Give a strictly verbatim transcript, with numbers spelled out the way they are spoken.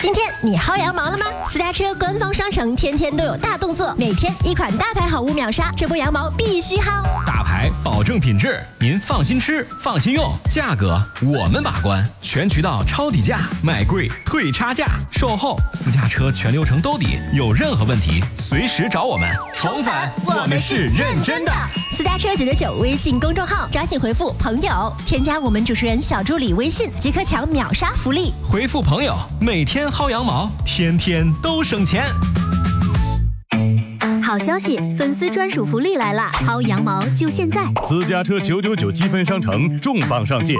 今天你薅羊毛了吗？私家车官方商城天天都有大动作，每天一款大牌好物秒杀，这波羊毛必须薅。 大牌保证品质，您放心吃，放心用，价格我们把关，全渠道抄底价，买贵退差价，售后私家车全流程兜底，有任何问题随时找我们。重返，我们是认真的。 私家车九九九微信公众号，抓紧回复朋友，添加我们主持人小助理微信，即可抢秒杀福利。 回复朋友，每天薅羊毛，天天都省钱。 好消息，粉丝专属福利来啦！薅羊毛就现在！ 私家车九九九积分商城重磅上线，